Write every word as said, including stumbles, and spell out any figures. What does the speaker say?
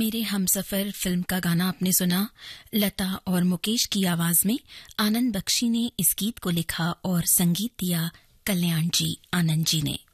मेरे हमसफर फिल्म का गाना आपने सुना। लता और मुकेश की आवाज में आनंद बख्शी ने इस गीत को लिखा और संगीत दिया कल्याण जी आनंद जी ने।